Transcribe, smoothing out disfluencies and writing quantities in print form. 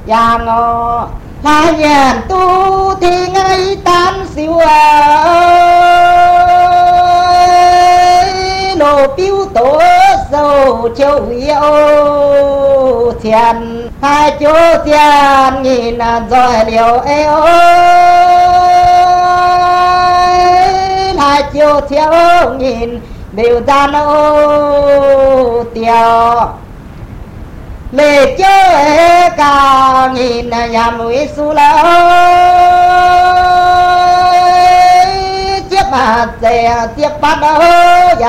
Và ngọ hai nhàn tu thì ngay tan siêu lô biếu tổ dầu châu yêu thiền hai chỗ thiền nhìn rồi liều eo hai chỗ thiếu nhìn đều gian ô tiêu lệ chơi cả nhìn nhà mũi su la chiếc mà xe tiếp bắt đâu